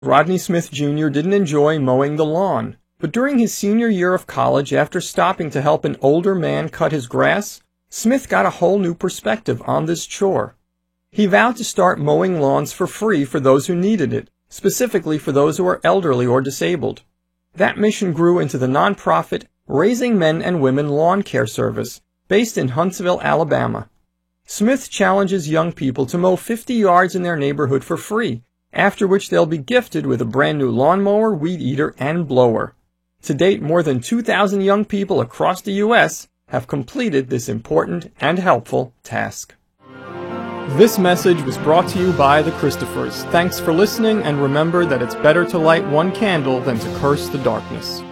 Rodney Smith Jr. didn't enjoy mowing the lawn, but during his senior year of college, after stopping to help an older man cut his grass, Smith got a whole new perspective on this chore. He vowed to start mowing lawns for free for those who needed it, specifically for those who are elderly or disabled. That mission grew into the nonprofit Raising Men and Women Lawn Care Service, based in Huntsville, Alabama. Smith challenges young people to mow 50 yards in their neighborhood for free, after which they'll be gifted with a brand new lawnmower, weed eater, and blower. To date, more than 2,000 young people across the U.S. have completed this important and helpful task. This message was brought to you by the Christophers. Thanks for listening, and remember that it's better to light one candle than to curse the darkness.